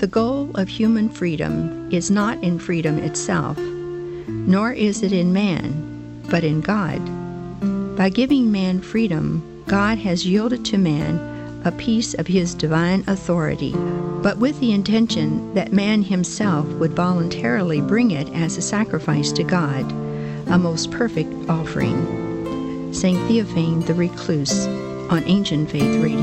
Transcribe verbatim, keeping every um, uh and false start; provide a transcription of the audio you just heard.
The goal of human freedom is not in freedom itself, nor is it in man, but in God. By giving man freedom, God has yielded to man a piece of his divine authority, but with the intention that man himself would voluntarily bring it as a sacrifice to God, a most perfect offering. Saint Theophane the Recluse on Ancient Faith Radio.